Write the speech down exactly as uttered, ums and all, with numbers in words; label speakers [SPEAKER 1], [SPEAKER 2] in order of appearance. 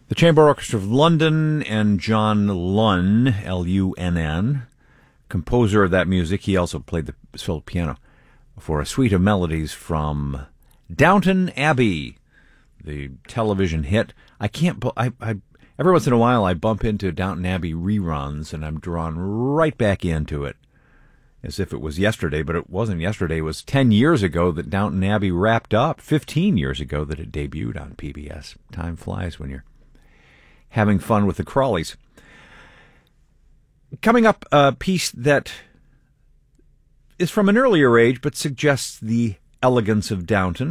[SPEAKER 1] The Chamber Orchestra of London and John Lunn, L U N N, composer of that music. He also played the solo piano for a suite of melodies from Downton Abbey, the television hit. I can't, I, I, every once in a while I bump into Downton Abbey reruns and I'm drawn right back into it as if it was yesterday, but it wasn't yesterday. It was ten years ago that Downton Abbey wrapped up, fifteen years ago that it debuted on P B S. Time flies when you're having fun with the Crawleys. Coming up, a piece that is from an earlier age but suggests the elegance of Downton.